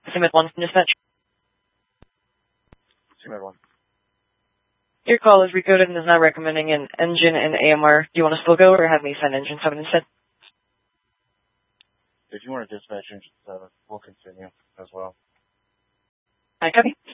CMED 1 from dispatch. CMED 1. Your call is recoded and is now recommending an engine and AMR. Do you want to still go or have me send engine 7 instead? If you want to dispatch engine 7, we'll continue as well. I copy.